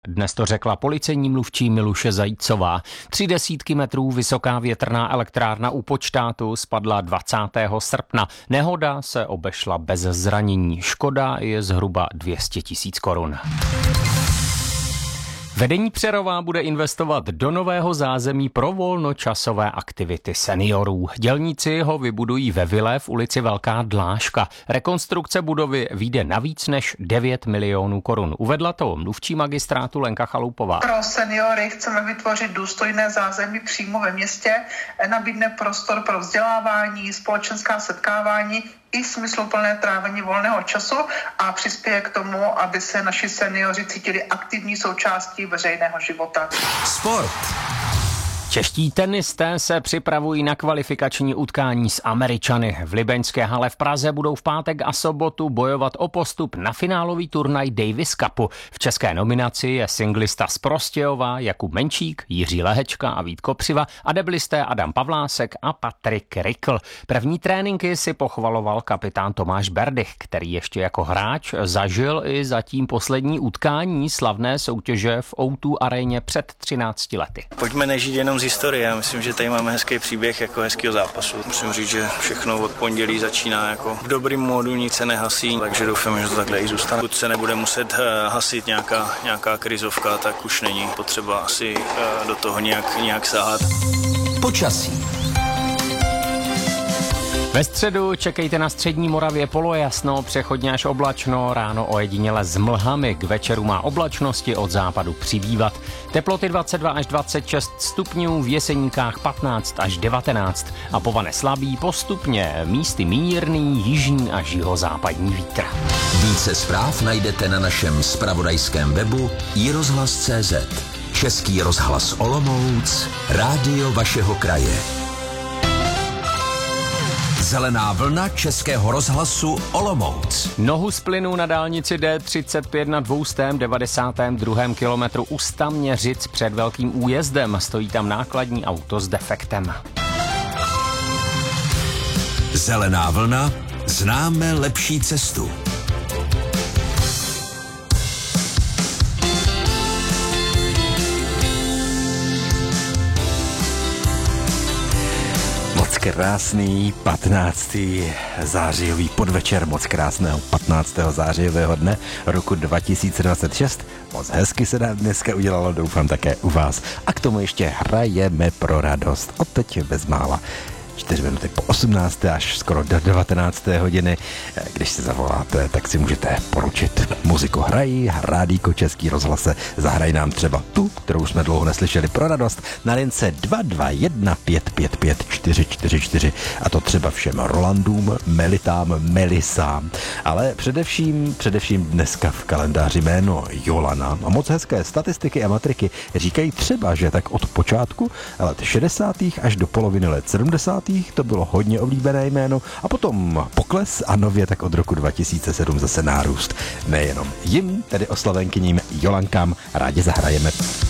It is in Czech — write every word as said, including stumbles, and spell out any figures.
Dnes to řekla policejní mluvčí Miluše Zajícová. Tři desítky metrů vysoká větrná elektrárna u Počtátu spadla dvacátého srpna. Nehoda se obešla bez zranění. Škoda je zhruba dvě stě tisíc korun. Vedení Přerova bude investovat do nového zázemí pro volnočasové aktivity seniorů. Dělníci ho vybudují ve vile v ulici Velká Dláška. Rekonstrukce budovy vyjde na víc než devět milionů korun. Uvedla to mluvčí magistrátu Lenka Chaloupová. Pro seniory chceme vytvořit důstojné zázemí přímo ve městě, nabídne prostor pro vzdělávání, společenská setkávání i smysluplné trávení volného času a přispěje k tomu, aby se naši seniori cítili aktivní součástí veřejného života. Sport. Čeští tenisté se připravují na kvalifikační utkání s Američany. V Libeňské hale v Praze budou v pátek a sobotu bojovat o postup na finálový turnaj Davis Cupu. V české nominaci je singlista z Prostějova Jakub Menčík, Jiří Lehečka a Vít Kopřiva a deblisté Adam Pavlásek a Patrik Rikl. První tréninky si pochvaloval kapitán Tomáš Berdych, který ještě jako hráč zažil i zatím poslední utkání slavné soutěže v ó dva aréně před třinácti lety. Pojďme nežít jenom z historie. Já myslím, že tady máme hezký příběh jako hezkýho zápasu. Musím říct, že všechno od pondělí začíná jako v dobrým módu, nic se nehasí, takže doufám, že to takhle i zůstane. Pokud se nebude muset hasit nějaká, nějaká krizovka, tak už není potřeba asi do toho nějak, nějak sahat. Počasí. Ve středu čekejte na střední Moravě polojasno, přechodně až oblačno, ráno ojediněle s mlhami, k večeru má oblačnosti od západu přibývat. Teploty dvacet dva až dvacet šest stupňů, v Jeseníkách patnáct až devatenáct a povane slabý postupně, místy mírný, jižní až jihozápadní vítr. Více zpráv najdete na našem zpravodajském webu i rozhlas tečka cé zet. Český rozhlas Olomouc, rádio vašeho kraje. Zelená vlna Českého rozhlasu Olomouc. Nohu z plynu na dálnici D třicet pět na dvoustém devadesátém druhém kilometru u Staměřic před velkým újezdem. Stojí tam nákladní auto s defektem. Zelená vlna, známe lepší cestu. Krásný patnáctého zářijový podvečer, moc krásného patnáctého zářijového dne roku dva tisíce dvacet šest. Moc hezky se nám dneska udělalo, doufám také u vás. A k tomu ještě hrajeme pro radost. Od teď bezmála čtyři minuty po osmnácté až skoro do devatenácté hodiny. Když se zavoláte, tak si můžete poručit. Muziku hrají, Rádíko Český rozhlase. Zahraj nám třeba tu, kterou jsme dlouho neslyšeli pro radost, na lince dva dva jedna pět pět pět čtyři čtyři čtyři. A to třeba všem Rolandům, Melitám, Melisám. Ale především, především dneska v kalendáři jméno Jolana. A moc hezké statistiky a matriky říkají třeba, že tak od počátku let šedesátých až do poloviny let sedmdesátých to bylo hodně oblíbené jméno a potom pokles a nově tak od roku dva tisíce sedm zase nárůst. Nejenom jim, tedy oslavenkyním Jolankám, rádi zahrajeme.